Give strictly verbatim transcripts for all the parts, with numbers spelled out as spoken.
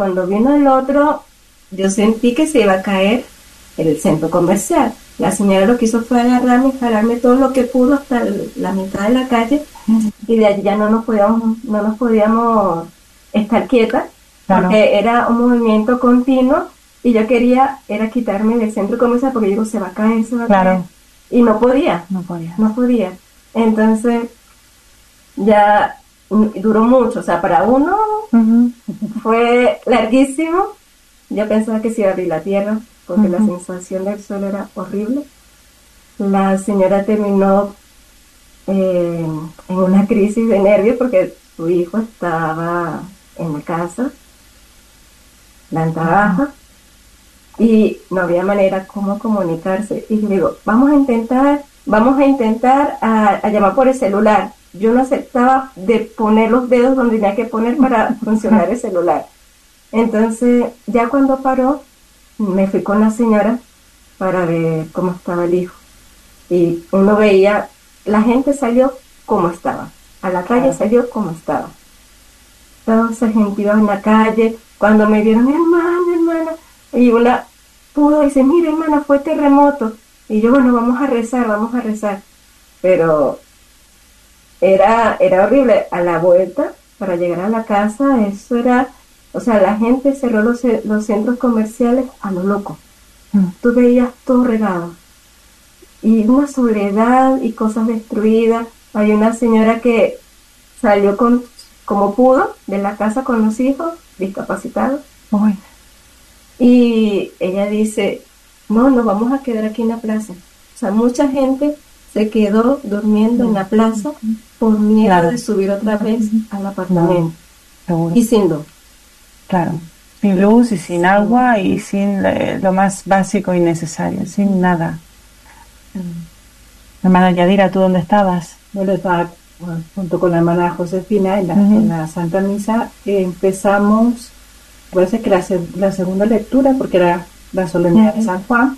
cuando vino el otro, yo sentí que se iba a caer el centro comercial. La señora lo que hizo fue agarrarme, jalarme todo lo que pudo hasta el- la mitad de la calle, y de allí ya no nos podíamos, no nos podíamos estar quietas, Claro. porque era un movimiento continuo, y yo quería, era quitarme del centro comercial, porque digo, se va a caer, se va a Claro. caer, y no podía, No podía. no podía. Entonces, ya mm, duró mucho, o sea, para uno Ujú. fue larguísimo. Yo pensaba que se iba a abrir la tierra, porque la Ujú. sensación del suelo era horrible. La señora terminó eh, en una crisis de nervios porque su hijo estaba en la casa, planta baja, y no había manera como comunicarse. Y yo digo, vamos a intentar, vamos a intentar a, a llamar por el celular. Yo no aceptaba de poner los dedos donde tenía que poner para funcionar el celular. Entonces, ya cuando paró, me fui con la señora para ver cómo estaba el hijo. Y uno veía, la gente salió como estaba, a la calle Claro. salió como estaba. Todos se gentíos en la calle, cuando me vieron, hermana, hermana, y una pudo decir, mira hermana, fue terremoto. Y yo, bueno, vamos a rezar, vamos a rezar. Pero era, era horrible. A la vuelta, para llegar a la casa, eso era, o sea, la gente cerró los, ce- los centros comerciales a lo loco. Mm. Tú veías todo regado. Y una soledad y cosas destruidas. Hay una señora que salió con, como pudo de la casa con los hijos discapacitados, Uy. y ella dice, no, nos vamos a quedar aquí en la plaza. O sea, mucha gente se quedó durmiendo en la plaza por miedo Claro. de subir otra vez al apartamento. Seguro. Y sin luz. Claro. Sin luz y sin agua y sin eh, lo más básico y necesario, sin nada. Hermana Yadira, ¿tú dónde estabas? Bueno, estaba bueno, junto con la hermana Josefina en la, Ujú. en la Santa Misa. Eh, empezamos, parece que la, se- la segunda lectura, porque era la solemnidad de Ujú. San Juan.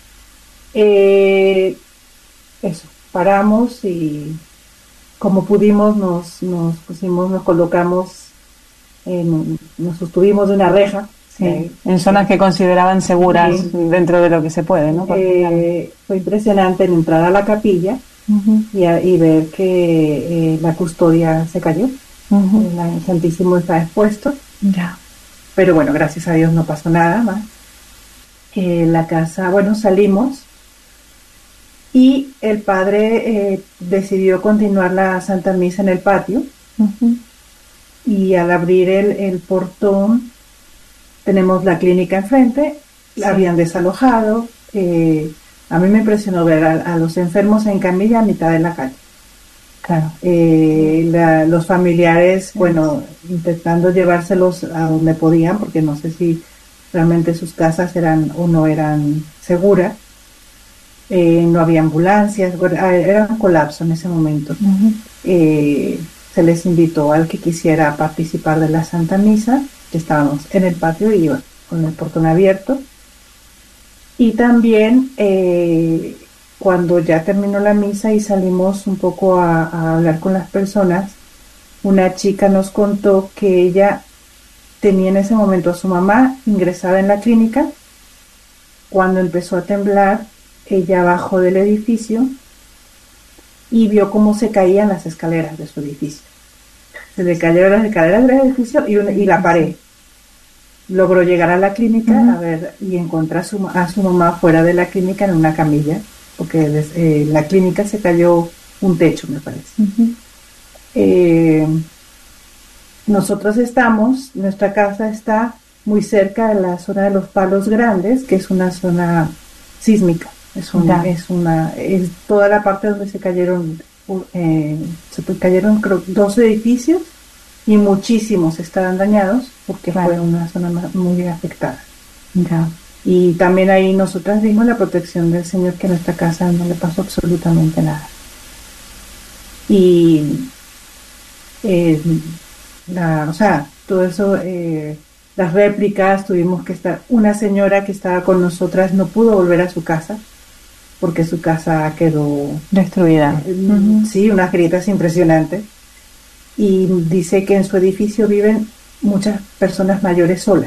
Eh, eso, paramos y como pudimos nos, nos pusimos, nos colocamos, en, nos sostuvimos de una reja. Sí, Eh, en zonas que consideraban seguras Sí. dentro de lo que se puede, ¿no? Porque, eh, fue impresionante el entrar a la capilla claro. Ujú. y, a- y ver que eh, la custodia se cayó. Ujú. La- El Santísimo está expuesto, Ya. pero bueno, gracias a Dios no pasó nada más. Eh, la casa, bueno, salimos y el padre eh, decidió continuar la Santa Misa en el patio, Ujú. y al abrir el, el portón tenemos la clínica enfrente, la Sí. habían desalojado. eh, a mí me impresionó ver a, a los enfermos en camilla a mitad de la calle. Claro. Eh, la- los familiares, bueno, intentando llevárselos a donde podían, porque no sé si realmente sus casas eran o no eran seguras. Eh, no había ambulancias, bueno, ah, era un colapso en ese momento. Ujú. Eh, se les invitó al que quisiera participar de la Santa Misa, que estábamos en el patio y iba con el portón abierto. Y también eh, cuando ya terminó la misa y salimos un poco a, a hablar con las personas, una chica nos contó que ella tenía en ese momento a su mamá ingresada en la clínica. Cuando empezó a temblar, ella bajó del edificio y vio cómo se caían las escaleras de su edificio. Se le cayeron las escaleras del edificio y, una- y la pared. Logró llegar a la clínica, Ujú. a ver, y encontró a su, ma- a su mamá fuera de la clínica en una camilla, porque des- eh, la clínica se cayó un techo, me parece. Ujú. Eh, nosotros estamos, nuestra casa está muy cerca de la zona de los Palos Grandes, que es una zona sísmica. Es una, Ya. es una, es toda la parte donde se cayeron, uh, eh, se cayeron creo, dos edificios y muchísimos estaban dañados porque Claro. fue una zona ma- muy afectada. Ya. Y también ahí nosotras vimos la protección del Señor, que a nuestra casa no le pasó absolutamente nada. Y eh, la, o sea, todo eso, eh, las réplicas, tuvimos que estar, una señora que estaba con nosotras no pudo volver a su casa porque su casa quedó, Destruida. eh, Ujú. sí, unas grietas impresionantes, y dice que en su edificio viven muchas personas mayores solas.